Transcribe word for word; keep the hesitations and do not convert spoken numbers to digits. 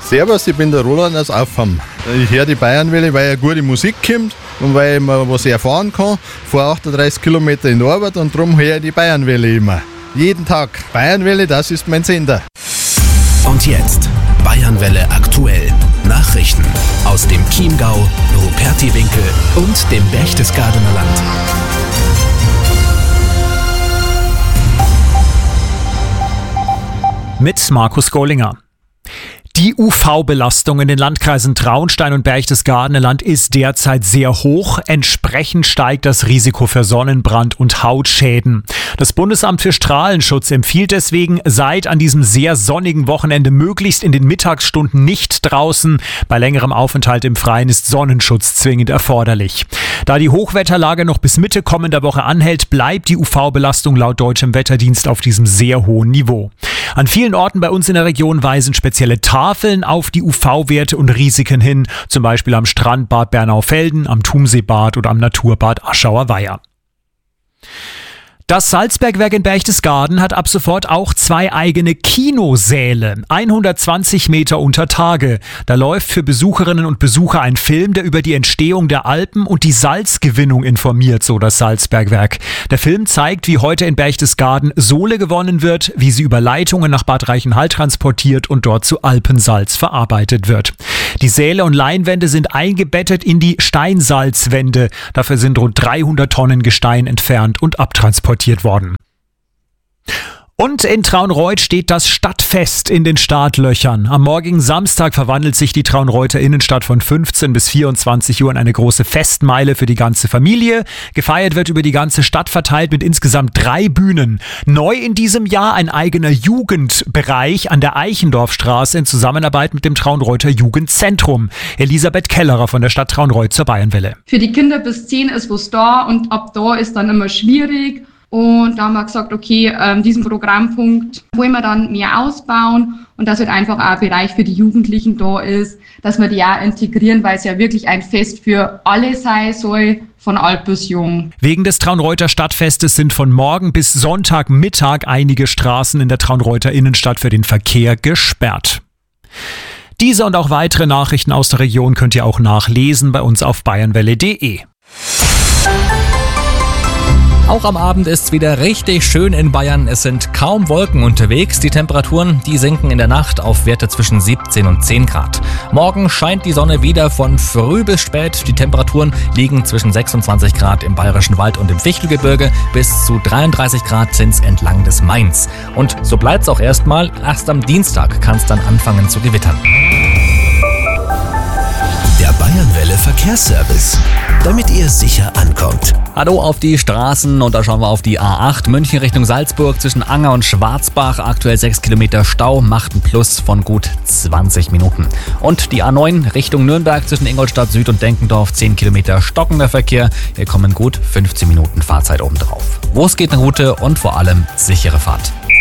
Servus, ich bin der Roland aus Aufham. Ich höre die Bayernwelle, weil ja gute Musik kommt und weil man was erfahren kann. Ich fahre achtunddreißig Kilometer in die Arbeit und darum höre ich die Bayernwelle immer. Jeden Tag. Bayernwelle, das ist mein Sender. Und jetzt Bayernwelle aktuell. Nachrichten aus dem Chiemgau, Rupertiwinkel und dem Berchtesgadener Land. Mit Markus Gollinger. Die U V-Belastung in den Landkreisen Traunstein und Berchtesgadener Land ist derzeit sehr hoch. Entsprechend steigt das Risiko für Sonnenbrand und Hautschäden. Das Bundesamt für Strahlenschutz empfiehlt deswegen, seid an diesem sehr sonnigen Wochenende möglichst in den Mittagsstunden nicht draußen. Bei längerem Aufenthalt im Freien ist Sonnenschutz zwingend erforderlich. Da die Hochwetterlage noch bis Mitte kommender Woche anhält, bleibt die U V-Belastung laut Deutschem Wetterdienst auf diesem sehr hohen Niveau. An vielen Orten bei uns in der Region weisen spezielle Tafeln auf die U V-Werte und Risiken hin, zum Beispiel am Strandbad Bernaufelden, am Thumseebad oder am Naturbad Aschauer Weiher. Das Salzbergwerk in Berchtesgaden hat ab sofort auch zwei eigene Kinosäle, hundertzwanzig Meter unter Tage. Da läuft für Besucherinnen und Besucher ein Film, der über die Entstehung der Alpen und die Salzgewinnung informiert, so das Salzbergwerk. Der Film zeigt, wie heute in Berchtesgaden Sohle gewonnen wird, wie sie über Leitungen nach Bad Reichenhall transportiert und dort zu Alpensalz verarbeitet wird. Die Säle und Leinwände sind eingebettet in die Steinsalzwände. Dafür sind rund dreihundert Tonnen Gestein entfernt und abtransportiert worden. Und in Traunreut steht das Stadtfest in den Startlöchern. Am morgigen Samstag verwandelt sich die Traunreuter Innenstadt von fünfzehn bis vierundzwanzig Uhr in eine große Festmeile für die ganze Familie. Gefeiert wird über die ganze Stadt verteilt mit insgesamt drei Bühnen. Neu in diesem Jahr ein eigener Jugendbereich an der Eichendorfstraße in Zusammenarbeit mit dem Traunreuter Jugendzentrum. Elisabeth Kellerer von der Stadt Traunreut zur Bayernwelle. Für die Kinder bis zehn ist was da und ab da ist dann immer schwierig. Und da haben wir gesagt, okay, ähm, diesen Programmpunkt wollen wir dann mehr ausbauen und dass halt einfach auch ein Bereich für die Jugendlichen da ist, dass wir die auch integrieren, weil es ja wirklich ein Fest für alle sein soll, von alt bis jung. Wegen des Traunreuter Stadtfestes sind von morgen bis Sonntagmittag einige Straßen in der Traunreuter Innenstadt für den Verkehr gesperrt. Diese und auch weitere Nachrichten aus der Region könnt ihr auch nachlesen bei uns auf bayernwelle punkt de. Auch am Abend ist es wieder richtig schön in Bayern. Es sind kaum Wolken unterwegs. Die Temperaturen, die sinken in der Nacht auf Werte zwischen siebzehn und zehn Grad. Morgen scheint die Sonne wieder von früh bis spät. Die Temperaturen liegen zwischen sechsundzwanzig Grad im Bayerischen Wald und im Fichtelgebirge bis zu dreiunddreißig Grad sind es entlang des Mains. Und so bleibt es auch erstmal. Erst am Dienstag kann es dann anfangen zu gewittern. Der Bayernwelle Verkehrsservice, damit ihr sicher ankommt. Hallo auf die Straßen und da schauen wir auf die A acht München Richtung Salzburg zwischen Anger und Schwarzbach. Aktuell sechs Kilometer Stau, macht ein Plus von gut zwanzig Minuten. Und die A neun Richtung Nürnberg zwischen Ingolstadt Süd und Denkendorf zehn Kilometer stockender Verkehr. Hier kommen gut fünfzehn Minuten Fahrzeit obendrauf. Wo es geht, eine gute und vor allem sichere Fahrt.